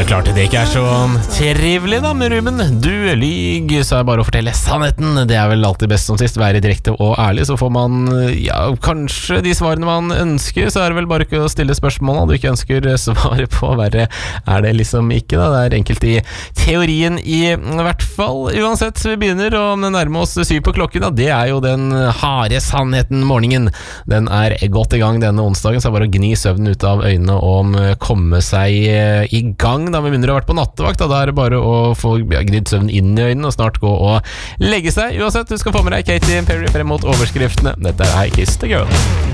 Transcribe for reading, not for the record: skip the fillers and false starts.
Det klart det ikke så trivelig da med Ruben. Du lyg, så bare å fortelle sannheten. Det vel alltid best som sist. Være direkte og ærlig, så får man kanskje de svarene man ønsker. Så det vel bare ikke å stille spørsmål du ikke ønsker svaret på. Verre det liksom ikke da. Det enkelt i teorien i hvert fall. Uansett, vi begynner å nærme oss 7 på klokken. Det jo den harde sannheten morgenen. Den godt i gang denne onsdagen, så bare å gni søvnen ut av øynene og komme seg i gang da vi begynner å ha vært på nattevakt. Da det bare å få gnidd søvn inn i øynene og snart gå og legge seg. Uansett, du skal få med deg Katy Perry frem mot overskriftene. Dette I Kissed a Girl.